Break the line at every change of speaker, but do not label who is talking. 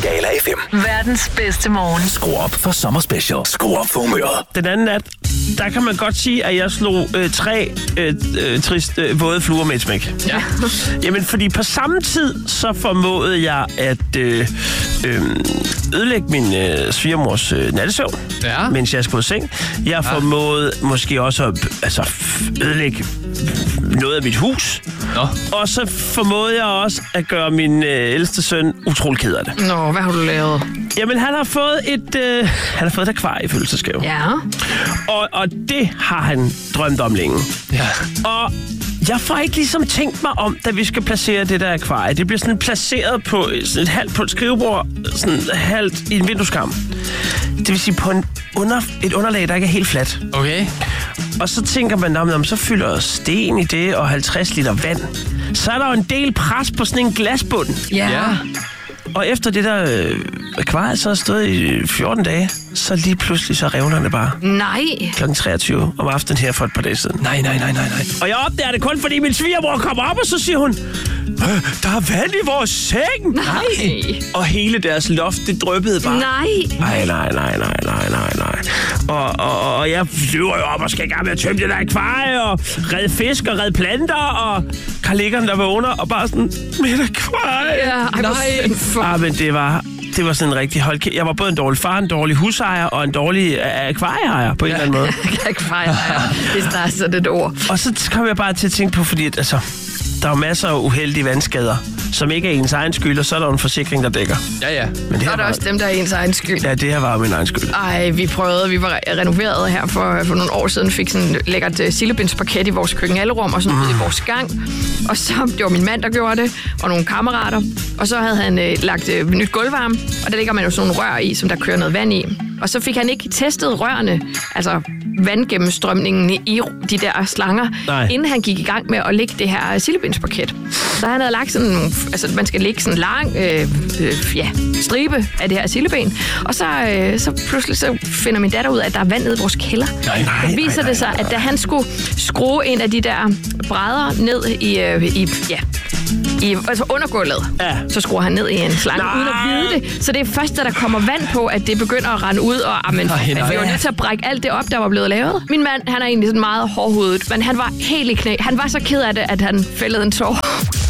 Skala FM.
Verdens bedste morgen.
Skru op for sommerspecial. Skru op for humøret.
Den anden nat, der kan man godt sige, at jeg slog 3 våde fluer med et smæk.
Ja.
Jamen, fordi på samme tid, så formåede jeg at ødelægge min svigermors nattesøvn, mens jeg skulle i seng. Jeg formåede måske også at ødelægge noget af mit hus.
Nå.
Og så formåede jeg også at gøre min ældste søn utrolig ked af det.
Nå, hvad har du lavet?
Jamen, han har fået et akvarie i fødselsdagsgave.
Ja.
Og det har han drømt om længe.
Ja.
Og jeg får ikke ligesom tænkt mig om, da vi skal placere det der akvarie. Det bliver sådan placeret på sådan et halvt på et skrivebord, sådan halvt i en vindueskarm. Det vil sige på et underlag, der ikke er helt fladt.
Okay.
Og så tænker man, om så fylder sten i det og 50 liter vand. Så er der jo en del pres på sådan en glasbund.
Ja.
Og efter det der akvarie så har stået i 14 dage, så lige pludselig så revner det bare.
Nej.
Klokken 23 om aftenen her for et par dage siden.
Nej.
Og jeg opdager det kun, fordi min svigermor kommer op, og så siger hun, der er vand i vores seng.
Nej.
Og hele deres loft, det dryppede bare.
Nej.
Nej. Og jeg flyver jo op og skal i gang med at tømme det der akvarie, og redde fisk og redde planter, og Karl-Eggeren, der vågner, og bare sådan, mit akvarie.
Ja, nej.
Men det var sådan en rigtig jeg var både en dårlig far, en dårlig husejer og en dårlig akvarieejer på en eller anden måde.
Akvarieejer, hvis der er sådan et ord.
Og så kom jeg bare til at tænke på, fordi der er jo masser af uheldige vandskader, som ikke er ens egen skyld, og så er der en forsikring, der dækker.
Ja.
Men det
er der også dem, der er ens egen skyld.
Ja, det her var min egen skyld.
Ej, vi var renoveret her for nogle år siden, fik sådan et lækkert sillebindsparket i vores køkkenalrum og sådan ude i vores gang. Og så, det var min mand, der gjorde det, og nogle kammerater. Og så havde han lagt nyt gulvvarme, og der ligger man jo sådan nogle rør i, som der kører noget vand i. Og så fik han ikke testet rørene, altså vandgennemstrømningen i de der slanger, inden han gik i gang med at lægge det her sillebindsparket. Så han havde lagt sådan, altså man skal lægge sådan en lang stribe af det her silleben, og så pludselig så finder min datter ud af, at der er vand nede i vores kælder. Så viser det sig, at da han skulle skrue en af de der brædder ned i altså undergulvet, så skruer han ned i en slange uden at vide det. Så det er først, da der kommer vand på, at det begynder at rende ud, og vi var nødt til at brække alt det op, der var blevet lavet. Min mand, han er egentlig sådan meget hårdhudet, men han var helt i knæ. Han var så ked af det, at han fældede en tår.